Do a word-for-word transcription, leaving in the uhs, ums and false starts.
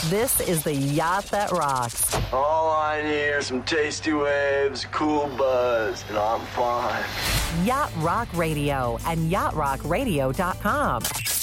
This is the Yacht That Rocks. All I need are some tasty waves, cool buzz, and I'm fine. Yacht Rock Radio and yacht rock radio dot com.